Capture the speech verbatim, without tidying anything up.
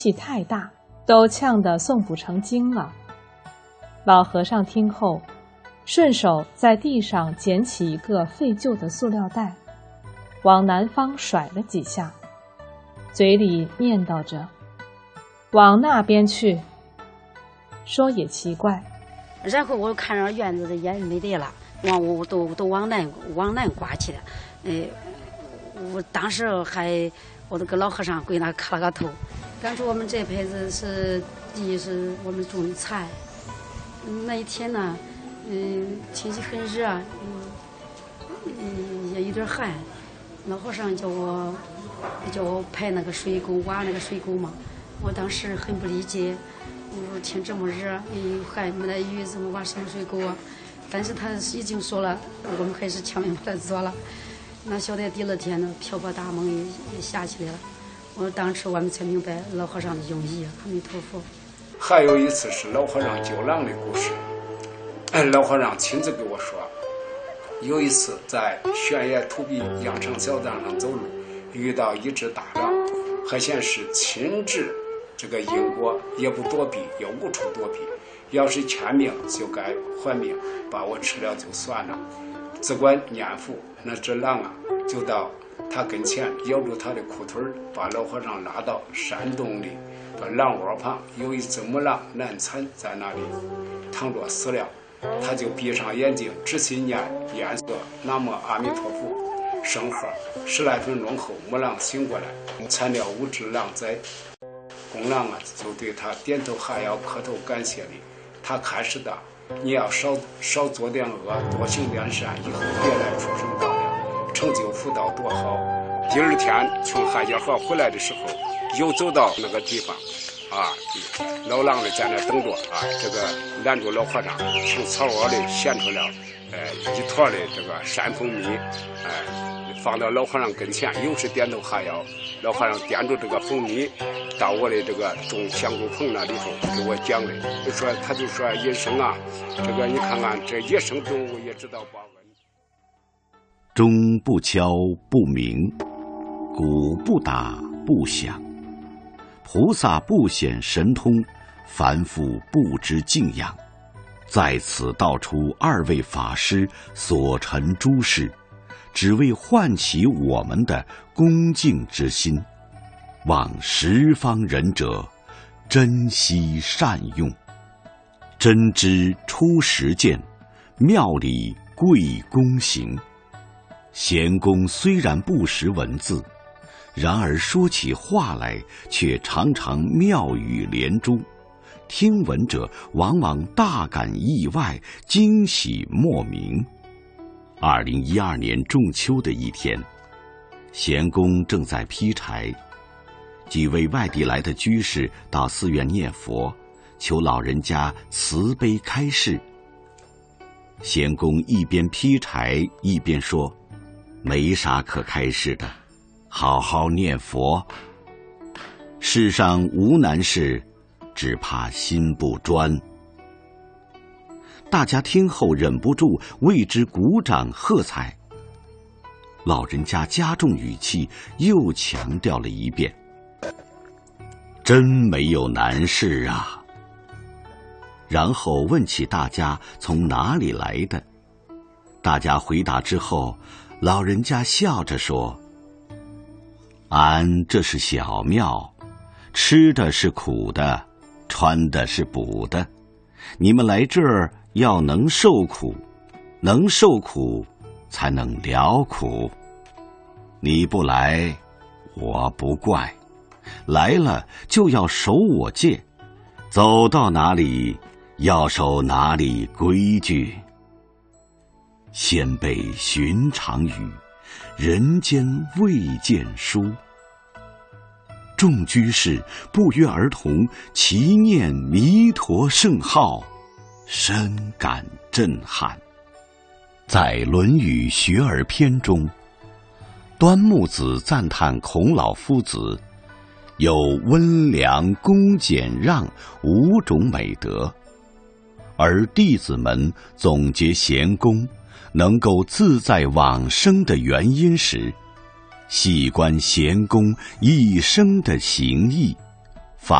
气太大，都呛得诵不成经了。老和尚听后，顺手在地上捡起一个废旧的塑料袋，往南方甩了几下，嘴里念叨着：“往那边去。”说也奇怪。 然后我看着院子的也没得了，往我都都往南往南刮去了。哎，我当时还我都跟老和尚跪那磕了个头。当初我们这辈子是地是我们种的菜，那一天呢，嗯，天气很热，嗯，嗯，也有点寒。老和尚叫我叫我排那个水沟，挖那个水沟嘛。我当时很不理解，我说天这么热，嗯，还没得雨，怎么挖什么水沟啊？但是他已经说了，我们还是强行把它做了。那晓得第二天呢，瓢泼大梦也也下起来了。我当时我们才明白老和尚的用意。阿弥陀佛。 还有一次是老和尚救狼的故事，老和尚亲自给我说，有一次在悬崖土壁羊肠小道上走路，遇到一只大狼，还显是亲至这个因果，也不躲避，也无处躲避，要是欠命就该还命，把我吃了就算了。只管念佛，那只狼啊就到他跟前咬住他的裤腿，把老和尚拉到山洞里，把狼窝旁有一只母狼难产在那里躺着死了，他就闭上眼睛，只心念念个南无阿弥陀佛圣号，十来分钟后母狼醒过来，惨了五只狼灾。公狼啊就对他点头哈腰磕头感谢礼，他开始的你要少少做点恶，多行点善，以后别来畜生道了，成就福道多好。第二天从汉江河回来的时候，又走到那个地方啊，老狼的在那等着啊，这个拦住老和尚，从草窝里衔出了呃一坨的这个山蜂蜜，哎、呃，放到老和尚跟前，又是点头哈腰。老和尚掂住这个蜂蜜到我的这个种香菇棚那里头给我讲的，就说他就说野生啊，这个你看看这野生动物也知道报恩。 钟不敲不鸣，鼓不打不响，菩萨不显神通，凡夫不知敬仰。在此道出二位法师所陈诸事，只为唤起我们的恭敬之心，望十方仁者珍惜善用。真知出实践，妙理贵公行。贤公虽然不识文字，然而说起话来却常常妙语连珠，听闻者往往大感意外，惊喜莫名。二零一二年仲秋的一天，贤公正在劈柴，几位外地来的居士到寺院念佛，求老人家慈悲开示。贤公一边劈柴一边说：“没啥可开示的，好好念佛。世上无难事，只怕心不专。”大家听后忍不住为之鼓掌喝彩。老人家加重语气，又强调了一遍：“真没有难事啊。”然后问起大家从哪里来的。大家回答之后，老人家笑着说：“俺这是小庙，吃的是苦的，穿的是补的。你们来这儿要能受苦，能受苦才能了苦。你不来，我不怪；来了就要守我戒，走到哪里要守哪里规矩。先辈寻常语，人间未见书。”众居士不约而同齐念弥陀圣号，深感震撼。在《论语学而篇》中，端木子赞叹孔老夫子有温良恭俭让五种美德，而弟子们总结贤公能够自在往生的原因时，细观贤公一生的行义，